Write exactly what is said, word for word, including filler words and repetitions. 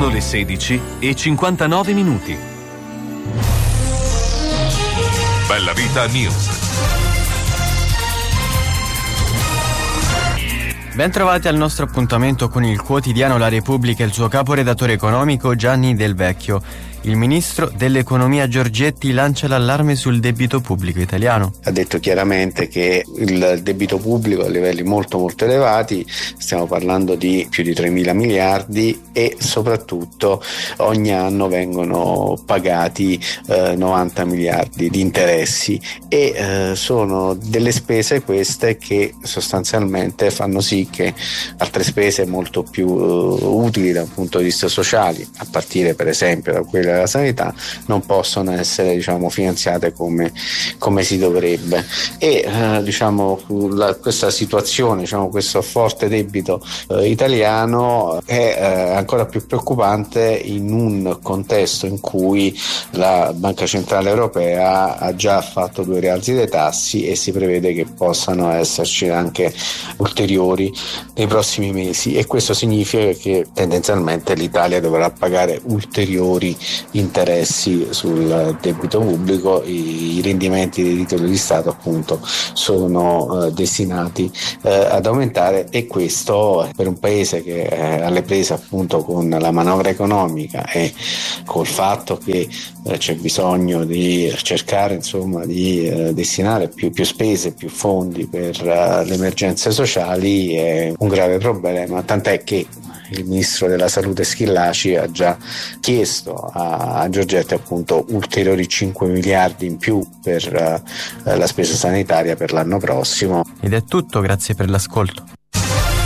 Sono le sedici e cinquantanove minuti. Bella Vita News. Ben trovati al nostro appuntamento con il quotidiano La Repubblica e il suo caporedattore economico Gianni Del Vecchio. Il ministro dell'economia Giorgetti lancia l'allarme sul debito pubblico italiano. Ha detto chiaramente che il debito pubblico a livelli molto molto elevati, stiamo parlando di più di tremila miliardi, e soprattutto ogni anno vengono pagati eh, novanta miliardi di interessi, e eh, sono delle spese queste che sostanzialmente fanno sì che altre spese molto più uh, utili da un punto di vista sociale, a partire per esempio da quelle della sanità, non possono essere diciamo finanziate come, come si dovrebbe, e eh, diciamo la, questa situazione, diciamo questo forte debito eh, italiano è eh, ancora più preoccupante in un contesto in cui la Banca Centrale Europea ha già fatto due rialzi dei tassi e si prevede che possano esserci anche ulteriori nei prossimi mesi, e questo significa che tendenzialmente l'Italia dovrà pagare ulteriori interessi sul debito pubblico. I, i rendimenti dei titoli di Stato appunto sono eh, destinati eh, ad aumentare, e questo per un paese che è alle prese appunto con la manovra economica e col fatto che eh, c'è bisogno di cercare insomma di eh, destinare più, più spese, più fondi per uh, le emergenze sociali, è un grave problema, tant'è che il ministro della salute Schillaci ha già chiesto a, a Giorgetti appunto ulteriori cinque miliardi in più per uh, la spesa sanitaria per l'anno prossimo. Ed è tutto, grazie per l'ascolto.